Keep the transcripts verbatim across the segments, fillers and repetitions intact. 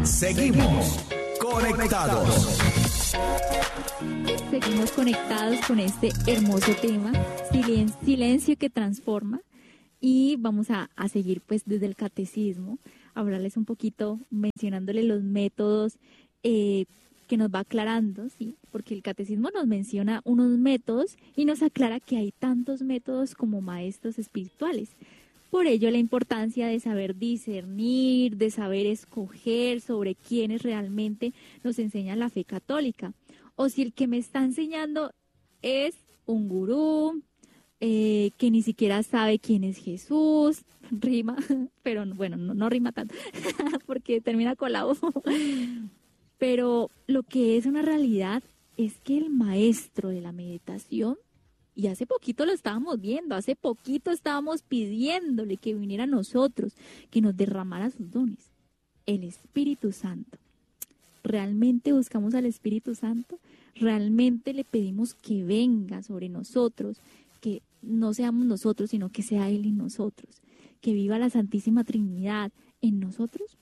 Seguimos conectados. Seguimos conectados con este hermoso tema, silen- silencio que transforma, y vamos a, a seguir pues desde el catecismo, hablarles un poquito, mencionándoles los métodos eh, que nos va aclarando, ¿sí? Porque el catecismo nos menciona unos métodos y nos aclara que hay tantos métodos como maestros espirituales. Por ello la importancia de saber discernir, de saber escoger sobre quiénes realmente nos enseñan la fe católica. O si el que me está enseñando es un gurú, eh, que ni siquiera sabe quién es Jesús, rima, pero bueno, no, no rima tanto, porque termina con la U. Pero lo que es una realidad es que el maestro de la meditación, y hace poquito lo estábamos viendo, hace poquito estábamos pidiéndole que viniera a nosotros, que nos derramara sus dones, el Espíritu Santo. ¿Realmente buscamos al Espíritu Santo? ¿Realmente le pedimos que venga sobre nosotros? Que no seamos nosotros, sino que sea Él en nosotros. Que viva la Santísima Trinidad en nosotros.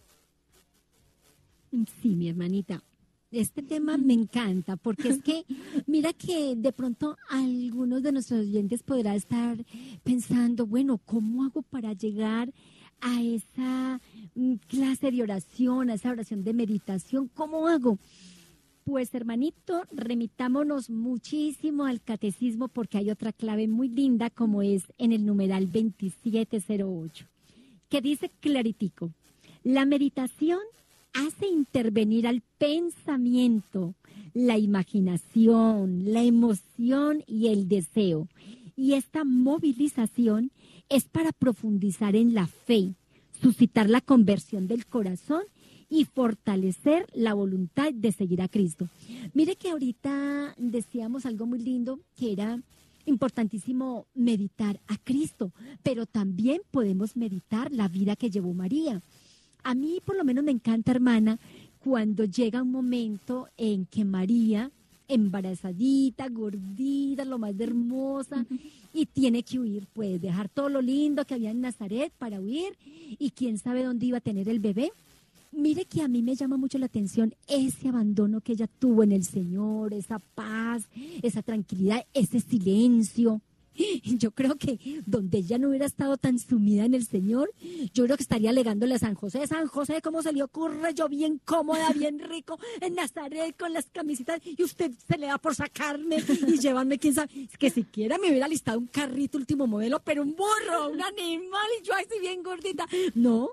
Sí, mi hermanita. Este tema me encanta porque es que mira que de pronto algunos de nuestros oyentes podrán estar pensando, bueno, ¿cómo hago para llegar a esa clase de oración, a esa oración de meditación? ¿Cómo hago? Pues hermanito, remitámonos muchísimo al catecismo porque hay otra clave muy linda como es en el numeral veintisiete cero ocho, que dice claritico: la meditación hace intervenir al pensamiento, la imaginación, la emoción y el deseo. Y esta movilización es para profundizar en la fe, suscitar la conversión del corazón y fortalecer la voluntad de seguir a Cristo. Mire que ahorita decíamos algo muy lindo, que era importantísimo meditar a Cristo, pero también podemos meditar la vida que llevó María. A mí por lo menos me encanta, hermana, cuando llega un momento en que María, embarazadita, gordita, lo más de hermosa, uh-huh, y tiene que huir, pues dejar todo lo lindo que había en Nazaret para huir, y quién sabe dónde iba a tener el bebé. Mire que a mí me llama mucho la atención ese abandono que ella tuvo en el Señor, esa paz, esa tranquilidad, ese silencio. Yo creo que donde ella no hubiera estado tan sumida en el Señor, yo creo que estaría alegándole a San José: San José, ¿cómo se le ocurre? Yo bien cómoda, bien rico, en Nazaret con las camisitas, y usted se le da por sacarme y llevarme, quién sabe. Es que siquiera me hubiera listado un carrito último modelo, pero un burro, un animal, y yo así bien gordita. No,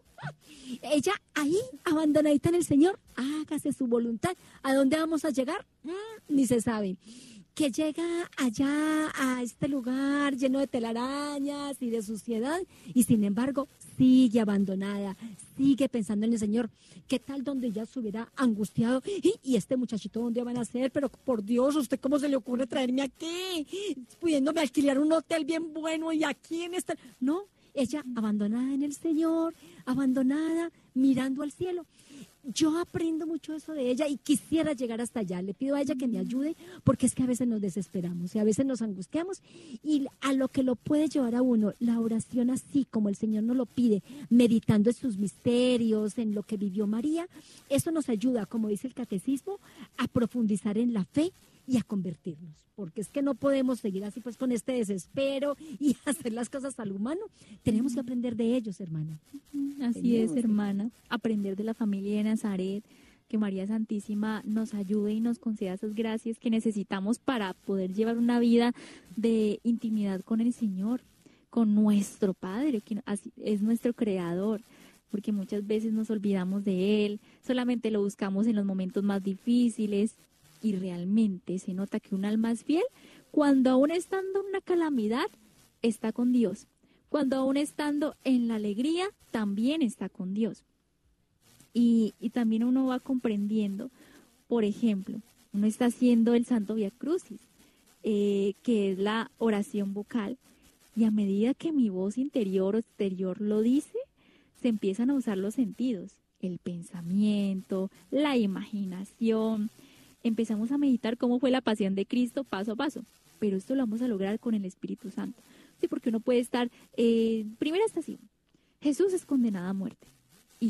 ella ahí, abandonadita en el Señor, hágase su voluntad. ¿A dónde vamos a llegar? Mm, ni se sabe. Que llega allá a este lugar lleno de telarañas y de suciedad, y sin embargo sigue abandonada, sigue pensando en el Señor. ¿Qué tal donde ella se hubiera angustiado? ¿Y, y este muchachito dónde van a ser? Pero por Dios, ¿usted cómo se le ocurre traerme aquí? Pudiéndome alquilar un hotel bien bueno y aquí en este... No, ella abandonada en el Señor, abandonada, mirando al cielo. Yo aprendo mucho eso de ella y quisiera llegar hasta allá. Le pido a ella que me ayude, porque es que a veces nos desesperamos y a veces nos angustiamos, y a lo que lo puede llevar a uno la oración, así como el Señor nos lo pide, meditando en sus misterios, en lo que vivió María, eso nos ayuda, como dice el catecismo, a profundizar en la fe y a convertirnos, porque es que no podemos seguir así pues con este desespero y hacer las cosas al humano. Tenemos que aprender de ellos, hermana. Así Tenemos es, hermana, aprender de la familia de Nazaret, que María Santísima nos ayude y nos conceda esas gracias que necesitamos para poder llevar una vida de intimidad con el Señor, con nuestro Padre, que es nuestro Creador, porque muchas veces nos olvidamos de Él, solamente lo buscamos en los momentos más difíciles. Y realmente se nota que un alma es fiel cuando aún estando en una calamidad está con Dios, cuando aún estando en la alegría también está con Dios. Y, y también uno va comprendiendo, por ejemplo, uno está haciendo el Santo Vía Crucis, eh, que es la oración vocal, y a medida que mi voz interior o exterior lo dice, se empiezan a usar los sentidos, el pensamiento, la imaginación. Empezamos a meditar cómo fue la pasión de Cristo paso a paso, pero esto lo vamos a lograr con el Espíritu Santo. Sí, porque uno puede estar, eh, primera estación, Jesús es condenado a muerte, y ya,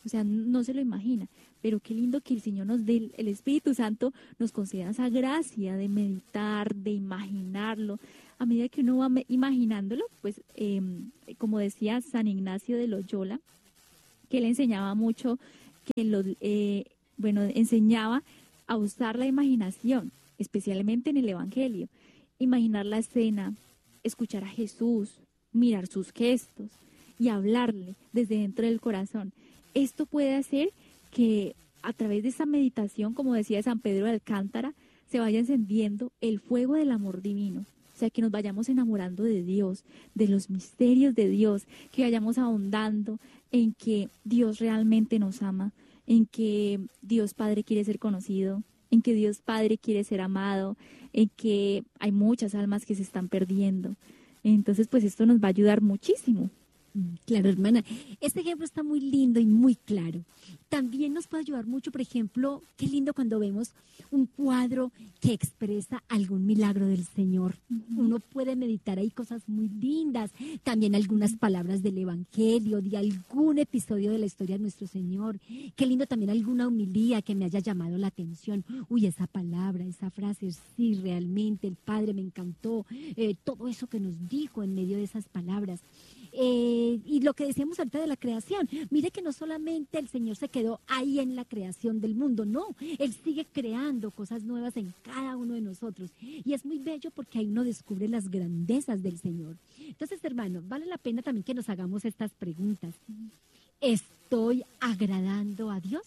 O sea, no se lo imagina. Pero qué lindo que el Señor nos dé, el Espíritu Santo nos conceda esa gracia de meditar, de imaginarlo. A medida que uno va imaginándolo, pues eh, como decía San Ignacio de Loyola, que él enseñaba mucho, que lo, eh, bueno, enseñaba a usar la imaginación, especialmente en el Evangelio. Imaginar la escena, escuchar a Jesús, mirar sus gestos y hablarle desde dentro del corazón. Esto puede hacer que a través de esa meditación, como decía San Pedro de Alcántara, se vaya encendiendo el fuego del amor divino. O sea, que nos vayamos enamorando de Dios, de los misterios de Dios, que vayamos ahondando en que Dios realmente nos ama, en que Dios Padre quiere ser conocido, en que Dios Padre quiere ser amado, en que hay muchas almas que se están perdiendo. Entonces, pues esto nos va a ayudar muchísimo. Claro, hermana. Este ejemplo está muy lindo y muy claro. También nos puede ayudar mucho, por ejemplo, qué lindo cuando vemos un cuadro que expresa algún milagro del Señor. Uh-huh. Uno puede meditar ahí cosas muy lindas, también algunas palabras del Evangelio, de algún episodio de la historia de nuestro Señor. Qué lindo también alguna homilía que me haya llamado la atención. Uy, esa palabra, esa frase, sí, realmente el Padre me encantó. Eh, todo eso que nos dijo en medio de esas palabras. Eh, y lo que decíamos ahorita de la creación, mire que no solamente el Señor se quedó ahí en la creación del mundo, no, Él sigue creando cosas nuevas en cada uno de nosotros, y es muy bello porque ahí uno descubre las grandezas del Señor. Entonces, hermano, vale la pena también que nos hagamos estas preguntas. ¿Estoy agradando a Dios?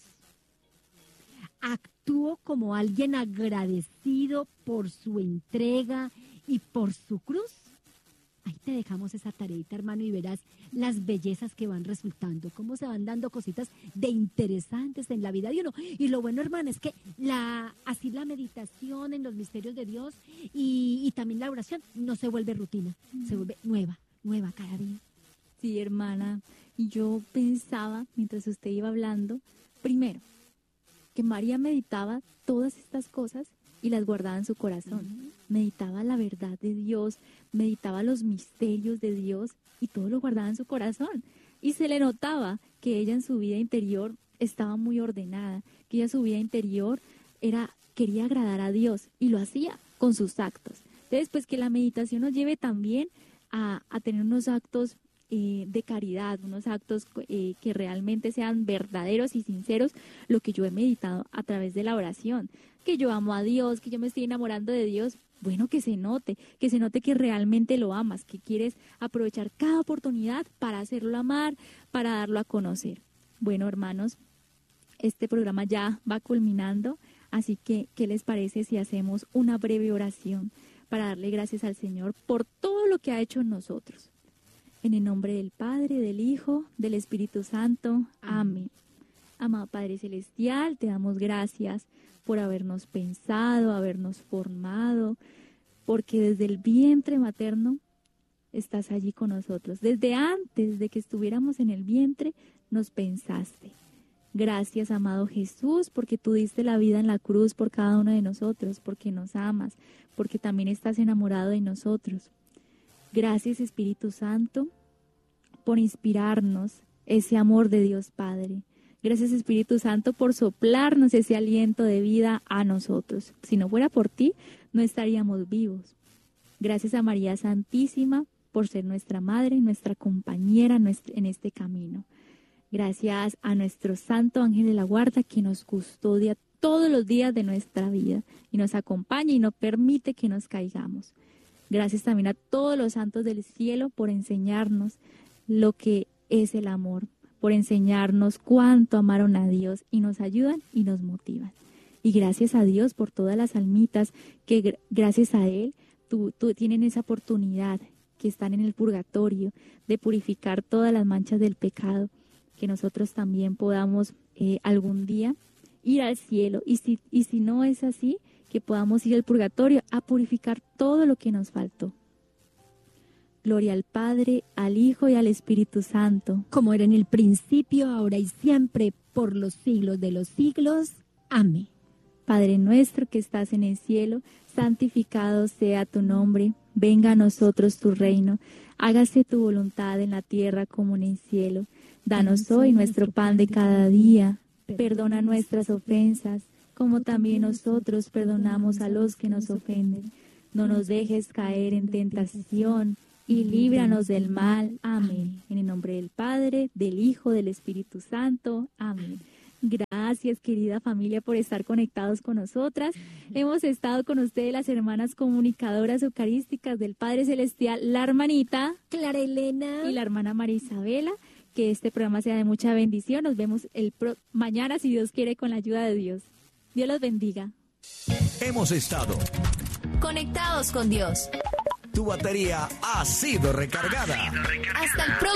¿Actúo como alguien agradecido por su entrega y por su cruz? Ahí te dejamos esa tareita, hermano, y verás las bellezas que van resultando, cómo se van dando cositas de interesantes en la vida de uno. Y lo bueno, hermano, es que la así la meditación en los misterios de Dios y, y también la oración no se vuelve rutina, mm. se vuelve nueva, nueva cada día. Sí, hermana, y yo pensaba, mientras usted iba hablando, primero, que María meditaba todas estas cosas y las guardaba en su corazón. Uh-huh. Meditaba la verdad de Dios, meditaba los misterios de Dios y todo lo guardaba en su corazón. Y se le notaba que ella en su vida interior estaba muy ordenada, que ella en su vida interior era, quería agradar a Dios y lo hacía con sus actos. Entonces, pues que la meditación nos lleve también a, a tener unos actos eh, de caridad, unos actos eh, que realmente sean verdaderos y sinceros, lo que yo he meditado a través de la oración. Que yo amo a Dios, que yo me estoy enamorando de Dios, bueno, que se note, que se note que realmente lo amas, que quieres aprovechar cada oportunidad para hacerlo amar, para darlo a conocer. Bueno, hermanos, este programa ya va culminando, así que, ¿qué les parece si hacemos una breve oración para darle gracias al Señor por todo lo que ha hecho en nosotros? En el nombre del Padre, del Hijo, del Espíritu Santo. Amén. Amado Padre Celestial, te damos gracias por habernos pensado, habernos formado, porque desde el vientre materno estás allí con nosotros. Desde antes de que estuviéramos en el vientre, nos pensaste. Gracias, amado Jesús, porque tú diste la vida en la cruz por cada uno de nosotros, porque nos amas, porque también estás enamorado de nosotros. Gracias, Espíritu Santo, por inspirarnos ese amor de Dios Padre. Gracias, Espíritu Santo, por soplarnos ese aliento de vida a nosotros. Si no fuera por ti, no estaríamos vivos. Gracias a María Santísima por ser nuestra madre, nuestra compañera en este camino. Gracias a nuestro Santo Ángel de la Guarda que nos custodia todos los días de nuestra vida y nos acompaña y no permite que nos caigamos. Gracias también a todos los santos del cielo por enseñarnos lo que es el amor, por enseñarnos cuánto amaron a Dios y nos ayudan y nos motivan. Y gracias a Dios por todas las almitas que gracias a Él tú, tú tienen esa oportunidad, que están en el purgatorio, de purificar todas las manchas del pecado, que nosotros también podamos eh, algún día ir al cielo. Y si, y si no es así, que podamos ir al purgatorio a purificar todo lo que nos faltó. Gloria al Padre, al Hijo y al Espíritu Santo. Como era en el principio, ahora y siempre, por los siglos de los siglos. Amén. Padre nuestro que estás en el cielo, santificado sea tu nombre. Venga a nosotros tu reino. Hágase tu voluntad en la tierra como en el cielo. Danos hoy nuestro pan de cada día. Perdona nuestras ofensas, como también nosotros perdonamos a los que nos ofenden. No nos dejes caer en tentación y líbranos del mal. Amén. En el nombre del Padre, del Hijo, del Espíritu Santo. Amén. Gracias, querida familia, por estar conectados con nosotras. Hemos estado con ustedes, las hermanas comunicadoras eucarísticas del Padre Celestial, la hermanita Clara Elena y la hermana María Isabela. Que este programa sea de mucha bendición. Nos vemos el pro mañana, si Dios quiere, con la ayuda de Dios. Dios los bendiga. Hemos estado conectados con Dios. Tu batería ha sido recargada. Hasta el próximo.